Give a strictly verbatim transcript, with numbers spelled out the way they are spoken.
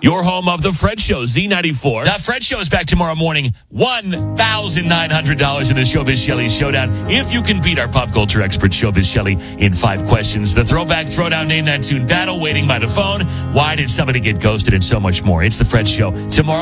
your home of The Fred Show, Z ninety-four. The Fred Show is back tomorrow morning. one thousand nine hundred dollars in the Showbiz Shelley Showdown. If you can beat our pop culture expert, Showbiz Shelley, in five questions. The Throwback Throwdown, Name That Tune battle, waiting by the phone. Why did somebody get ghosted, and so much more. It's The Fred Show tomorrow.